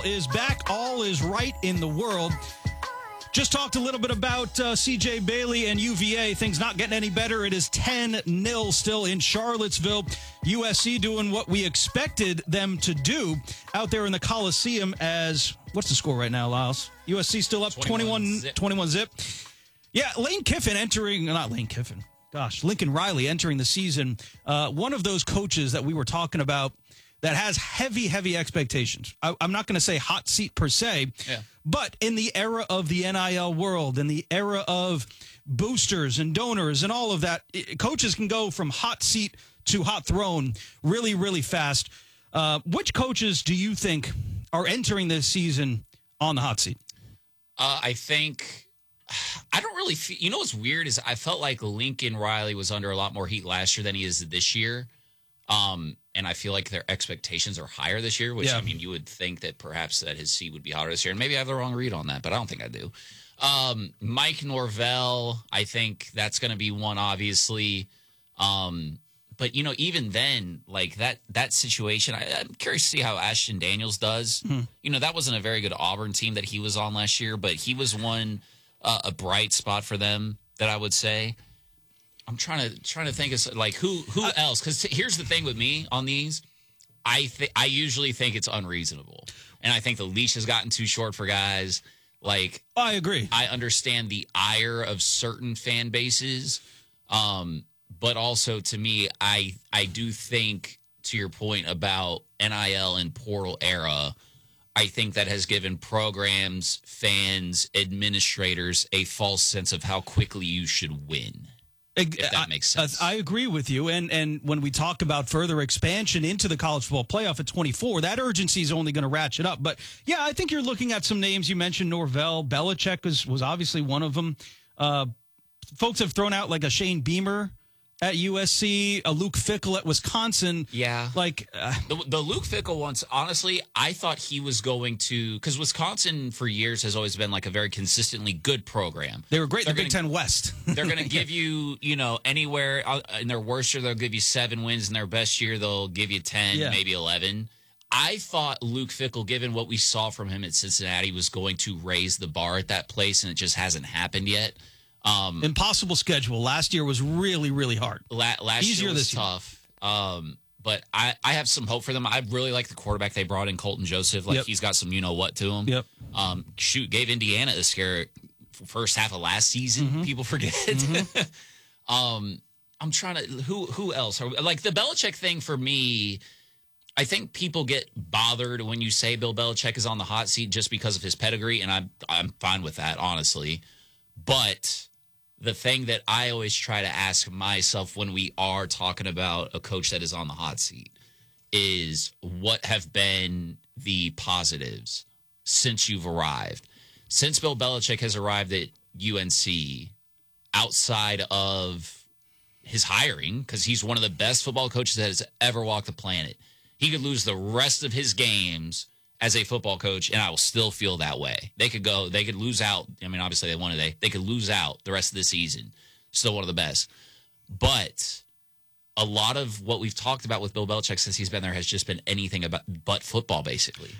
Is back. All is right in the world. Just talked a little bit about C.J. Bailey and UVA. Things not getting any better. It is 10-0 still in Charlottesville. USC doing what we expected them to do out there in the Coliseum as, what's the score right now, Lyles? USC still up 21 zip. Yeah, Lincoln Riley entering the season. One of those coaches that we were talking about that has heavy expectations. I'm not going to say hot seat per se, but in the era of the NIL world, in the era of boosters and donors and all of that, coaches can go from hot seat to hot throne really fast. Which coaches do you think are entering this season on the hot seat? I think I don't really feel, you know what's weird is I felt like Lincoln Riley was under a lot more heat last year than he is this year. And I feel like their expectations are higher this year, which, I mean, you would think that perhaps that his seat would be hotter this year. And maybe I have the wrong read on that, but I don't think I do. Mike Norvell, I think that's going to be one, obviously. But, you know, even then, like that situation, I'm curious to see how Ashton Daniels does. You know, that wasn't a very good Auburn team that he was on last year, but he was a bright spot for them that I would say. I'm trying to think of like who else, because here's the thing with me on these, I usually think it's unreasonable, and I think the leash has gotten too short for guys. Like, I agree. I understand the ire of certain fan bases, but also to me, I do think, to your point about NIL and portal era, I think that has given programs, fans, administrators a false sense of how quickly you should win. If that makes sense. I agree with you. And when we talk about further expansion into the college football playoff at 24, that urgency is only going to ratchet up. But, yeah, I think you're looking at some names. You mentioned Norvell. Belichick was obviously one of them. Folks have thrown out like a Shane Beamer at USC, a Luke Fickell at Wisconsin. Yeah. Like the Luke Fickell ones, honestly, I thought he was going to, because Wisconsin for years has always been like a very consistently good program. They were great in the Big Ten West. They're going to give you, you know, anywhere in their worst year, they'll give you 7 wins. In their best year, they'll give you 10, maybe 11. I thought Luke Fickell, given what we saw from him at Cincinnati, was going to raise the bar at that place, and it just hasn't happened yet. Impossible schedule. Last year was really hard. Last Easier year was this year. tough. But I have some hope for them. I really like the quarterback they brought in, Colton Joseph. Like, he's got some you-know-what to him. Gave Indiana a scare first half of last season. People forget. I'm trying to – who else? Like, the Belichick thing for me, I think people get bothered when you say Bill Belichick is on the hot seat just because of his pedigree, and I'm fine with that, honestly. But the thing that I always try to ask myself when we are talking about a coach that is on the hot seat is, what have been the positives since you've arrived? Since Bill Belichick has arrived at UNC, outside of his hiring, because he's one of the best football coaches that has ever walked the planet, he could lose the rest of his games as a football coach, and I will still feel that way. They could lose out. I mean, obviously they won today. They could lose out the rest of the season. Still one of the best. But a lot of what we've talked about with Bill Belichick since he's been there has just been anything but football, basically.